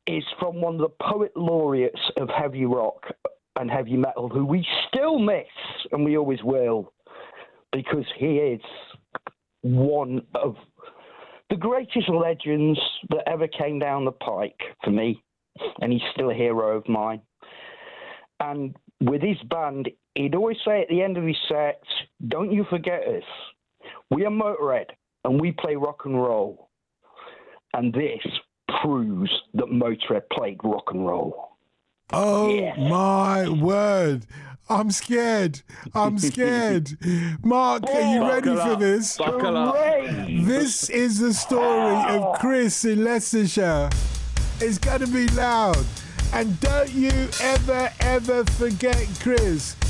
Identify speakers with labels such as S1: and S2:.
S1: is from one of the poet laureates of heavy rock and heavy metal, who we still miss, and we always will, because he is one of the greatest legends that ever came down the pike for me, and he's still a hero of mine. And with his band, he'd always say at the end of his sets, "Don't you forget us. We are Motorhead, and we play rock and roll." And this proves that Motorhead played rock and roll.
S2: Oh, my word. I'm scared. Mark, are you ready for this?
S3: Buckle up.
S2: This is the story of Chris in Leicestershire. It's going to be loud. And don't you ever forget Chris.